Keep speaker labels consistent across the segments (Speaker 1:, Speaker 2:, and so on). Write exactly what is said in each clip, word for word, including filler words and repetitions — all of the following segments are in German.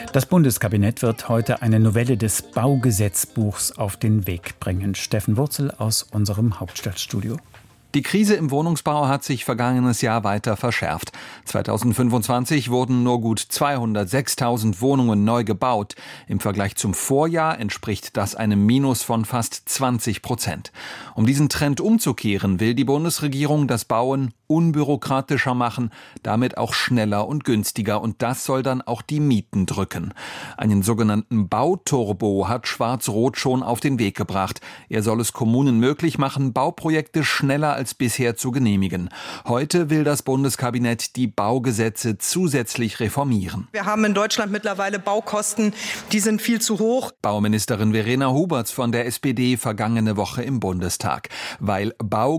Speaker 1: Das Bundeskabinett wird heute eine Novelle des Baugesetzbuchs auf den Weg bringen. Steffen Wurzel aus unserem Hauptstadtstudio.
Speaker 2: Die Krise im Wohnungsbau hat sich vergangenes Jahr weiter verschärft. zweitausendfünfundzwanzig wurden nur gut zweihundertsechstausend Wohnungen neu gebaut. Im Vergleich zum Vorjahr entspricht das einem Minus von fast zwanzig Prozent. Um diesen Trend umzukehren, will die Bundesregierung das Bauen unbürokratischer machen, damit auch schneller und günstiger. Und das soll dann auch die Mieten drücken. Einen sogenannten Bauturbo hat Schwarz-Rot schon auf den Weg gebracht. Er soll es Kommunen möglich machen, Bauprojekte schneller als bisher zu genehmigen. Heute will das Bundeskabinett die Baugesetze zusätzlich reformieren.
Speaker 3: Wir haben in Deutschland mittlerweile Baukosten, die sind viel zu hoch.
Speaker 2: Bauministerin Verena Huberts von der S P D vergangene Woche im Bundestag. Weil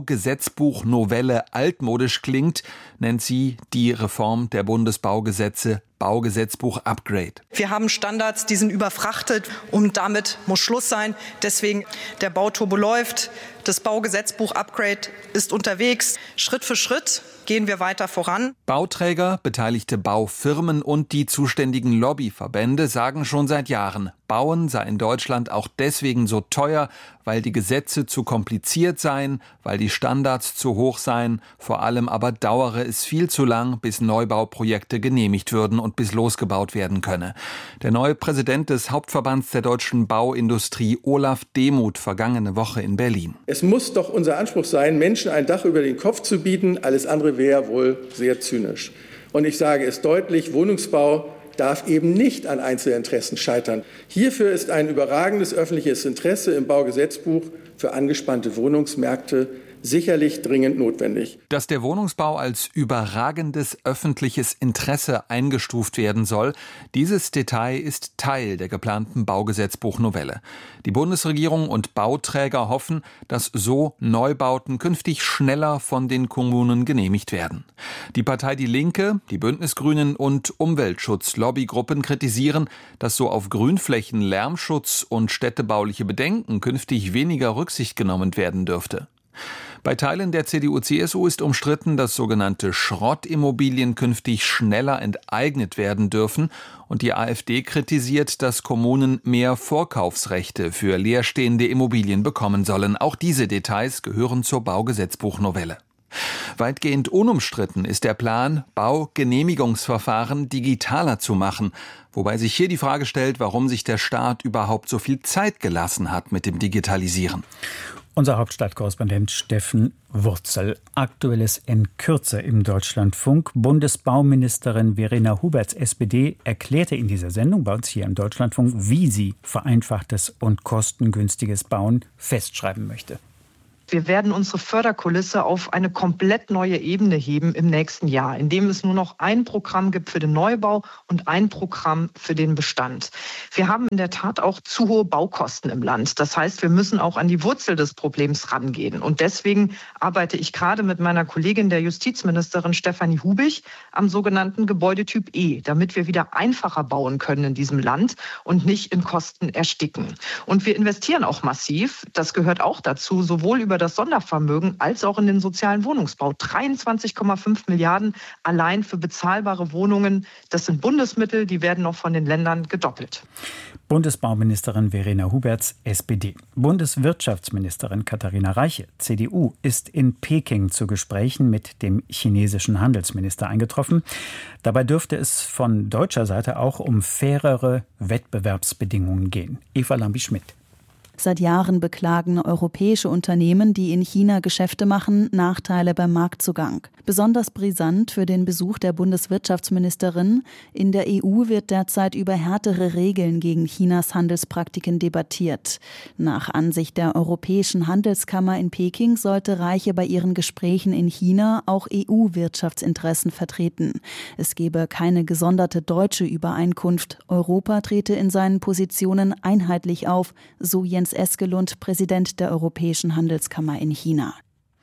Speaker 2: Baugesetzbuch-Novelle altmodisch klingt, nennt sie die Reform der Bundesbaugesetze Baugesetzbuch-Upgrade.
Speaker 3: Wir haben Standards, die sind überfrachtet und damit muss Schluss sein. Deswegen der Bauturbo läuft, das Baugesetzbuch-Upgrade ist unterwegs. Schritt für Schritt gehen wir weiter voran.
Speaker 2: Bauträger, beteiligte Baufirmen und die zuständigen Lobbyverbände sagen schon seit Jahren, Bauen sei in Deutschland auch deswegen so teuer, weil die Gesetze zu kompliziert seien, weil die Standards zu hoch seien. Vor allem aber dauere es viel zu lang, bis Neubauprojekte genehmigt würden und bis losgebaut werden könne. Der neue Präsident des Hauptverbands der deutschen Bauindustrie, Olaf Demuth, vergangene Woche in Berlin.
Speaker 4: Es muss doch unser Anspruch sein, Menschen ein Dach über den Kopf zu bieten. Alles andere wäre wohl sehr zynisch. Und ich sage es deutlich, Wohnungsbau darf eben nicht an Einzelinteressen scheitern. Hierfür ist ein überragendes öffentliches Interesse im Baugesetzbuch für angespannte Wohnungsmärkte sicherlich dringend notwendig.
Speaker 2: Dass der Wohnungsbau als überragendes öffentliches Interesse eingestuft werden soll, dieses Detail ist Teil der geplanten Baugesetzbuchnovelle. Die Bundesregierung und Bauträger hoffen, dass so Neubauten künftig schneller von den Kommunen genehmigt werden. Die Partei Die Linke, die Bündnisgrünen und Umweltschutz-Lobbygruppen kritisieren, dass so auf Grünflächen Lärmschutz und städtebauliche Bedenken künftig weniger Rücksicht genommen werden dürfte. Bei Teilen der C D U C S U ist umstritten, dass sogenannte Schrottimmobilien künftig schneller enteignet werden dürfen. Und die AfD kritisiert, dass Kommunen mehr Vorkaufsrechte für leerstehende Immobilien bekommen sollen. Auch diese Details gehören zur Baugesetzbuchnovelle. Weitgehend unumstritten ist der Plan, Baugenehmigungsverfahren digitaler zu machen. Wobei sich hier die Frage stellt, warum sich der Staat überhaupt so viel Zeit gelassen hat mit dem Digitalisieren.
Speaker 1: Unser Hauptstadtkorrespondent Steffen Wurzel. Aktuelles in Kürze im Deutschlandfunk. Bundesbauministerin Verena Huberts, S P D, erklärte in dieser Sendung bei uns hier im Deutschlandfunk, wie sie vereinfachtes und kostengünstiges Bauen festschreiben möchte.
Speaker 5: Wir werden unsere Förderkulisse auf eine komplett neue Ebene heben im nächsten Jahr, indem es nur noch ein Programm gibt für den Neubau und ein Programm für den Bestand. Wir haben in der Tat auch zu hohe Baukosten im Land. Das heißt, wir müssen auch an die Wurzel des Problems rangehen. Und deswegen arbeite ich gerade mit meiner Kollegin, der Justizministerin Stefanie Hubich, am sogenannten Gebäudetyp E, damit wir wieder einfacher bauen können in diesem Land und nicht in Kosten ersticken. Und wir investieren auch massiv, das gehört auch dazu, sowohl über das Sondervermögen als auch in den sozialen Wohnungsbau. dreiundzwanzig Komma fünf Milliarden allein für bezahlbare Wohnungen. Das sind Bundesmittel, die werden noch von den Ländern gedoppelt.
Speaker 1: Bundesbauministerin Verena Huberts, S P D. Bundeswirtschaftsministerin Katharina Reiche, C D U, ist in Peking zu Gesprächen mit dem chinesischen Handelsminister eingetroffen. Dabei dürfte es von deutscher Seite auch um fairere Wettbewerbsbedingungen gehen. Eva Lambi-Schmidt.
Speaker 6: Seit Jahren beklagen europäische Unternehmen, die in China Geschäfte machen, Nachteile beim Marktzugang. Besonders brisant für den Besuch der Bundeswirtschaftsministerin. In der E U wird derzeit über härtere Regeln gegen Chinas Handelspraktiken debattiert. Nach Ansicht der Europäischen Handelskammer in Peking sollte Reiche bei ihren Gesprächen in China auch E U-Wirtschaftsinteressen vertreten. Es gebe keine gesonderte deutsche Übereinkunft. Europa trete in seinen Positionen einheitlich auf, so Jens Eskelund, Präsident der Europäischen Handelskammer in China.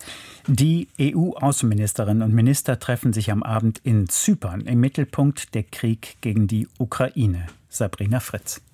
Speaker 1: Die E U-Außenministerinnen und Minister treffen sich am Abend in Zypern. Im Mittelpunkt der Krieg gegen die Ukraine. Sabrina Fritz.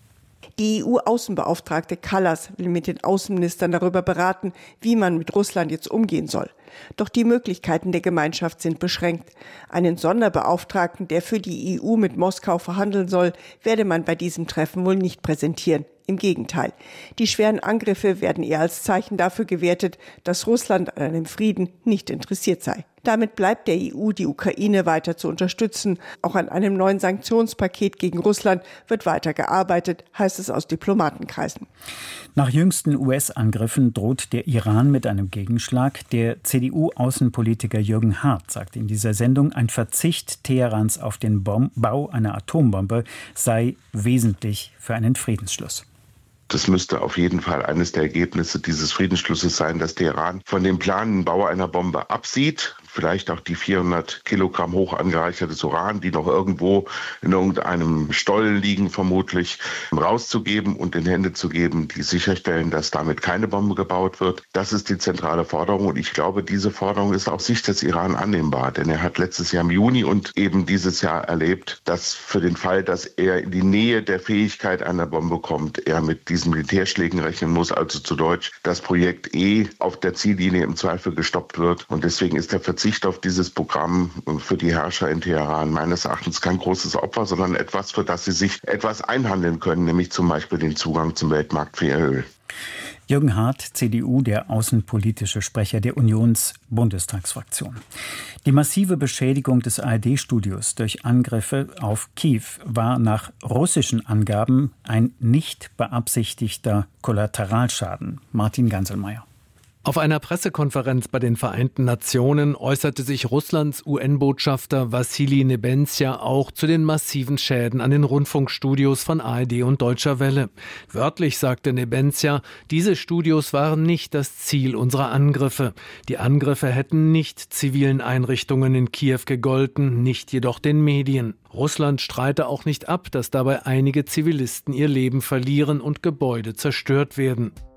Speaker 7: Die E U-Außenbeauftragte Kallas will mit den Außenministern darüber beraten, wie man mit Russland jetzt umgehen soll. Doch die Möglichkeiten der Gemeinschaft sind beschränkt. Einen Sonderbeauftragten, der für die E U mit Moskau verhandeln soll, werde man bei diesem Treffen wohl nicht präsentieren. Im Gegenteil. Die schweren Angriffe werden eher als Zeichen dafür gewertet, dass Russland an einem Frieden nicht interessiert sei. Damit bleibt der E U, die Ukraine weiter zu unterstützen. Auch an einem neuen Sanktionspaket gegen Russland wird weiter gearbeitet, heißt es aus Diplomatenkreisen.
Speaker 1: Nach jüngsten U S-Angriffen droht der Iran mit einem Gegenschlag. Der C D U-Außenpolitiker Jürgen Hart sagt in dieser Sendung, ein Verzicht Teherans auf den Bom- Bau einer Atombombe sei wesentlich für einen Friedensschluss.
Speaker 8: Das müsste auf jeden Fall eines der Ergebnisse dieses Friedensschlusses sein, dass Teheran von dem planenden Bau einer Bombe absieht. Vielleicht auch die vierhundert Kilogramm hoch angereichertes Uran, die noch irgendwo in irgendeinem Stollen liegen, vermutlich rauszugeben und in Hände zu geben, die sicherstellen, dass damit keine Bombe gebaut wird. Das ist die zentrale Forderung und ich glaube, diese Forderung ist aus Sicht des Iran annehmbar, denn er hat letztes Jahr im Juni und eben dieses Jahr erlebt, dass für den Fall, dass er in die Nähe der Fähigkeit einer Bombe kommt, er mit diesen Militärschlägen rechnen muss, also zu Deutsch, das Projekt E auf der Ziellinie im Zweifel gestoppt wird und deswegen ist der Verzicht auf dieses Programm für die Herrscher in Teheran meines Erachtens kein großes Opfer, sondern etwas, für das sie sich etwas einhandeln können, nämlich zum Beispiel den Zugang zum Weltmarkt für ihr Öl.
Speaker 1: Jürgen Hart, C D U, der außenpolitische Sprecher der Unions-Bundestagsfraktion. Die massive Beschädigung des A R D-Studios durch Angriffe auf Kiew war nach russischen Angaben ein nicht beabsichtigter Kollateralschaden. Martin Ganselmeier.
Speaker 9: Auf einer Pressekonferenz bei den Vereinten Nationen äußerte sich Russlands U N-Botschafter Wassili Nebenzia auch zu den massiven Schäden an den Rundfunkstudios von A R D und Deutscher Welle. Wörtlich sagte Nebenzia, diese Studios waren nicht das Ziel unserer Angriffe. Die Angriffe hätten nicht zivilen Einrichtungen in Kiew gegolten, nicht jedoch den Medien. Russland streite auch nicht ab, dass dabei einige Zivilisten ihr Leben verlieren und Gebäude zerstört werden.